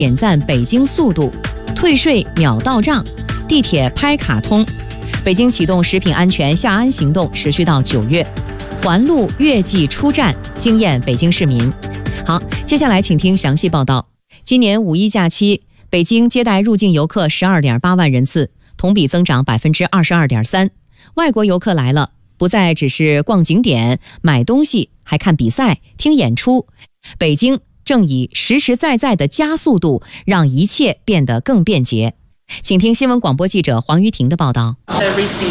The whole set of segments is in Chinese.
点赞北京速度，退税秒到账，地铁拍卡通。北京启动食品安全下安行动，持续到9月。环路月季出站，惊艳北京市民。好，接下来请听详细报道。今年5一假期，北京接待入境游客12.8万人次，同比增长22.3%。外国游客来了，不再只是逛景点、买东西，还看比赛、听演出。北京正以实实在在的加速度，让一切变得更便捷。请听新闻广播记者黄瑜婷的报道。 然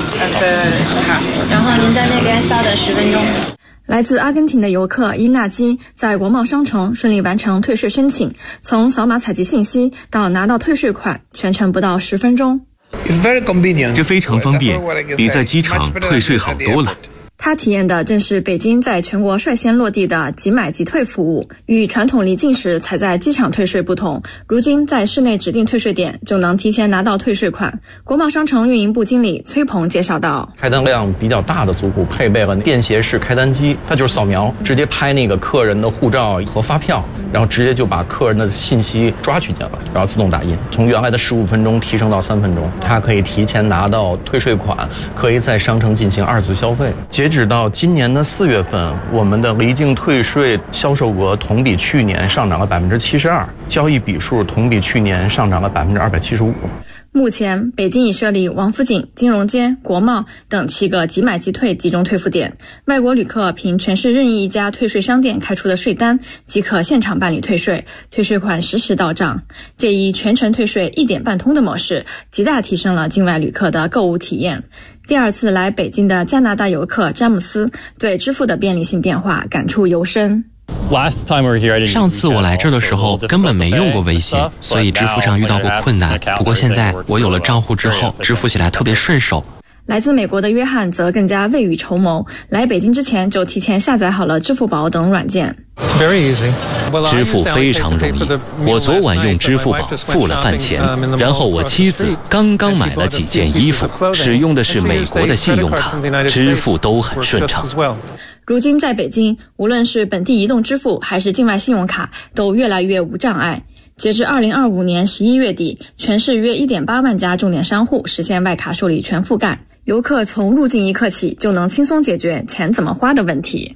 后您在那边稍等10分钟。来自阿根廷的游客伊纳基在国贸商城顺利完成退税申请，从扫码采集信息到拿到退税款，全程不到10分钟。 这非常方便，比在机场退税好多了。 他体验的正是北京在全国率先落地的即买即退服务，与传统离境时才在机场退税不同，如今在室内指定退税点就能提前拿到退税款。国贸商城运营部经理崔鹏介绍道， 开单量比较大的租户配备了便携式开单机，它就是扫描，直接拍那个客人的护照和发票，然后直接就把客人的信息抓取进来，然后自动打印，从原来的15分钟提升到3分钟。它可以提前拿到退税款，可以在商城进行2次消费。截止到今年的4月份，我们的离境退税销售额同比去年上涨了72%，交易笔数同比去年上涨了275%。 目前，北京已设立王府井、金融街、国贸等7个即买即退集中退付点。外国旅客凭全市任意一家退税商店开出的税单，即可现场办理退税，退税款实时到账。这一全程退税1点办通的模式，极大提升了境外旅客的购物体验。第2次来北京的加拿大游客詹姆斯对支付的便利性变化感触尤深。 上次我来这儿的时候根本没用过微信，所以支付上遇到过困难。不过现在我有了账户之后，支付起来特别顺手。 来自美国的约翰则更加未雨绸缪，来北京之前就提前下载好了支付宝等软件。 支付非常容易，我昨晚用支付宝付了饭钱，然后我妻子刚刚买了几件衣服，使用的是美国的信用卡，支付都很顺畅。 如今在北京，无论是本地移动支付还是境外信用卡，都越来越无障碍。截至2025年11月底，全市约 1.8 万家重点商户实现外卡受理全覆盖，游客从入境一刻起就能轻松解决钱怎么花的问题。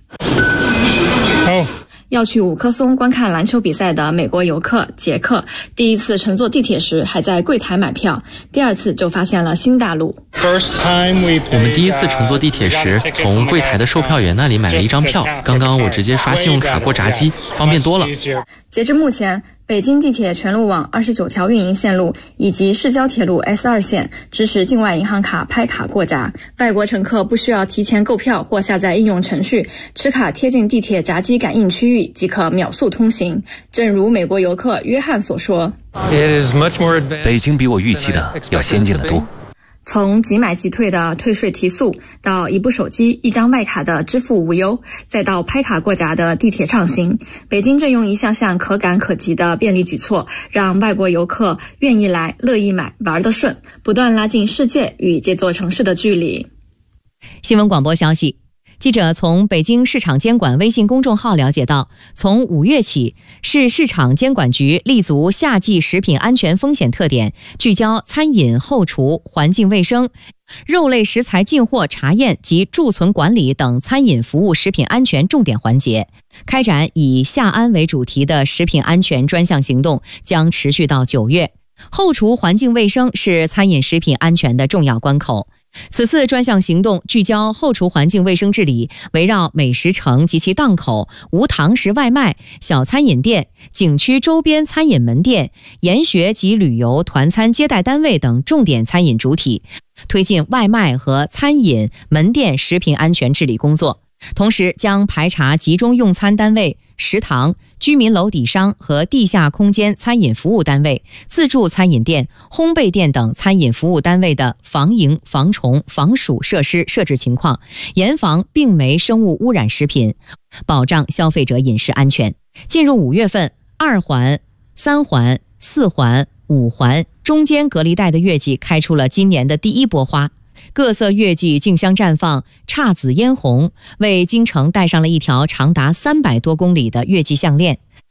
要去五棵松观看篮球比赛的美国游客杰克，第1次乘坐地铁时还在柜台买票，第2次就发现了新大陆。 我们第1次乘坐地铁时，从柜台的售票员那里买了一张票，刚刚我直接刷信用卡过闸机，方便多了。 截至目前，北京地铁全路网29条运营线路以及市郊铁路 S2 线支持境外银行卡拍卡过闸，外国乘客不需要提前购票或下载应用程序，持卡贴近地铁闸机感应区域即可秒速通行。正如美国游客约翰所说， 北京比我预期的要先进得多。 从即买即退的退税提速，到一部手机一张外卡的支付无忧，再到拍卡过闸的地铁畅行，北京正用一项项可感可及的便利举措，让外国游客愿意来、乐意买、玩得顺，不断拉近世界与这座城市的距离。 新闻广播消息，记者从北京市场监管微信公众号了解到，从5月起，市市场监管局立足夏季食品安全风险特点，聚焦餐饮、后厨、环境卫生、肉类食材进货查验及贮存管理等餐饮服务食品安全重点环节，开展以夏安为主题的食品安全专项行动，将持续到9月。后厨环境卫生是餐饮食品安全的重要关口。此次专项行动聚焦后厨环境卫生治理，围绕美食城及其档口、无堂食外卖、小餐饮店、景区周边餐饮门店、研学及旅游团餐接待单位等重点餐饮主体，推进外卖和餐饮门店食品安全治理工作。同时将排查集中用餐单位、食堂、居民楼底商和地下空间餐饮服务单位、自助餐饮店、烘焙店等餐饮服务单位的防蝇、防虫、防鼠设施设置情况，严防病媒生物污染食品，保障消费者饮食安全。进入5月份，2环、3环、4环、5环中间隔离带的月季开出了今年的第一波花。各色月季竞相绽放，姹紫嫣红，为京城戴上了一条长达300多公里的月季项链。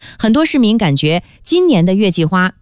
很多市民感觉今年的月季花